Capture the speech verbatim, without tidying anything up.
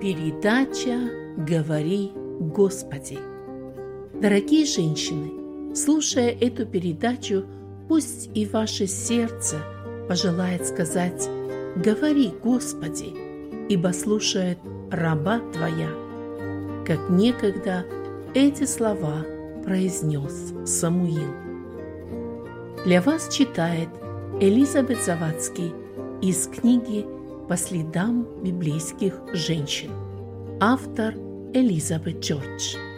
Передача «Говори, Господи». Дорогие женщины, слушая эту передачу, пусть и ваше сердце пожелает сказать «Говори, Господи», ибо слушает раба Твоя, как некогда эти слова произнес Самуил. Для вас читает Элизабет Завадский из книги «По следам библейских женщин». Автор Элизабет Джордж.